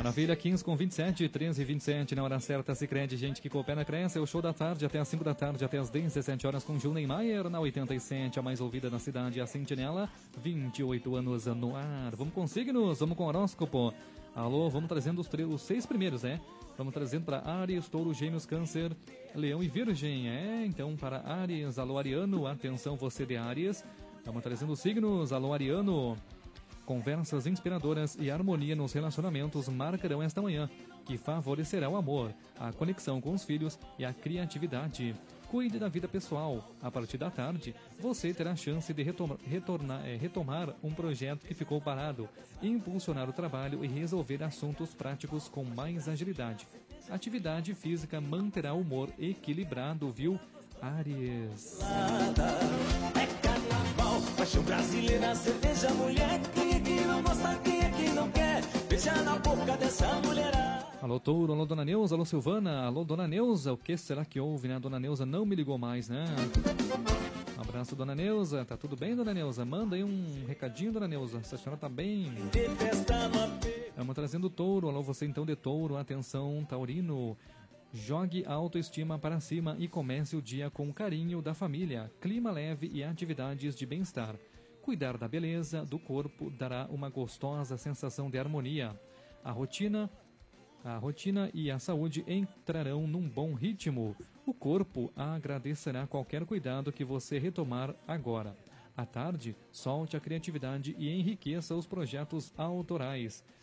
Maravilha, 15 com 27, 13 e 27, na hora certa, Sicredi, gente que coopera, cresce, é o show da tarde, até às 5 da tarde, até às 17 horas, com Ju Neymar, na 87, a mais ouvida na cidade, a Sentinela, 28 anos no ar. Vamos com signos, vamos com horóscopo. Alô, vamos trazendo os 6 primeiros, Vamos trazendo para Áries, Touro, Gêmeos, Câncer, Leão e Virgem, Então, para Áries, alô, Ariano, atenção, você de Áries. Vamos trazendo os signos, alô, Ariano. Conversas inspiradoras e harmonia nos relacionamentos marcarão esta manhã, que favorecerá o amor, a conexão com os filhos e a criatividade. Cuide da vida pessoal. A partir da tarde, você terá a chance de retomar um projeto que ficou parado, impulsionar o trabalho e resolver assuntos práticos com mais agilidade. Atividade física manterá o humor equilibrado, viu? Áries. Paixão brasileira, cerveja, mulher. Quem é que não gosta, quem é que não quer? Beija na boca dessa mulherada. Alô, Touro, alô, Dona Neuza, alô, Silvana, alô, Dona Neuza. O que será que houve, né? Dona Neuza não me ligou mais, né? Um abraço, Dona Neuza. Tá tudo bem, Dona Neuza? Manda aí um recadinho, Dona Neuza. Se a senhora tá bem. Estamos trazendo Touro. Alô, você então de Touro. Atenção, Taurino. Jogue a autoestima para cima e comece o dia com carinho da família, clima leve e atividades de bem-estar. Cuidar da beleza do corpo dará uma gostosa sensação de harmonia. A rotina e a saúde entrarão num bom ritmo. O corpo agradecerá qualquer cuidado que você retomar agora. À tarde, solte a criatividade e enriqueça os projetos autorais.